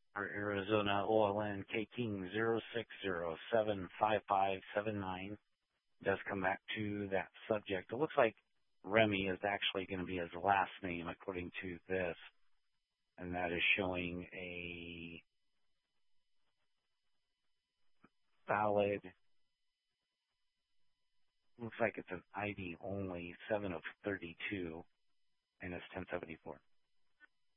Our Arizona OLN K King 060755579 does come back to that subject. It looks like Remy is actually going to be his last name according to this, and that is showing a valid, looks like it's an ID only, 7 of 32, and it's 1074.